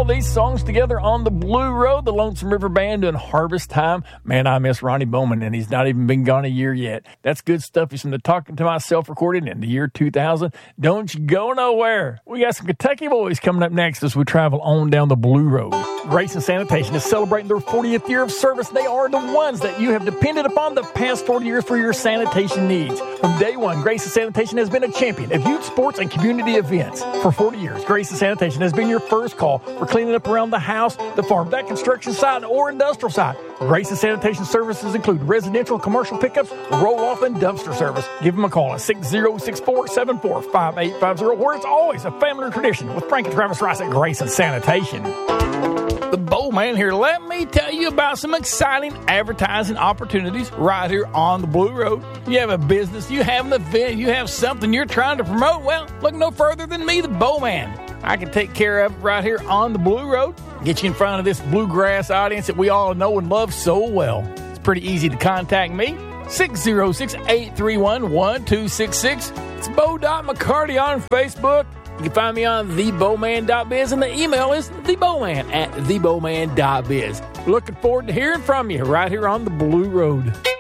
these songs together on the Blue Road, the Lonesome River Band doing Harvest Time. Man, I miss Ronnie Bowman, and he's not even been gone a year yet. That's good stuff. He's from the Talking to Myself recording in the year 2000. Don't you go nowhere. We got some Kentucky boys coming up next as we travel on down the Blue Road. Grayson Sanitation is celebrating their 40th year of service. They are the ones that you have depended upon the past 40 years for your sanitation needs. From day one, Grayson Sanitation has been a champion of youth sports and community events. For 40 years, Grayson Sanitation has been your first call for cleaning up around the house, the farm, that construction site, or industrial site. Grayson Sanitation services include residential and commercial pickups, roll-off, and dumpster service. Give them a call at 606-474-5850, where it's always a family tradition with Frank and Travis Rice at Grayson Sanitation. The Bowman here. Let me tell you about some exciting advertising opportunities right here on the Blue Road. You have a business, you have an event, you have something you're trying to promote. Well, look no further than me, the Bowman. I can take care of it right here on the Blue Road. Get you in front of this bluegrass audience that we all know and love so well. It's pretty easy to contact me. 606-831-1266. It's Bo.McCarty on Facebook. You can find me on thebowman.biz, and the email is thebowman@thebowman.biz. Looking forward to hearing from you right here on the Blue Road.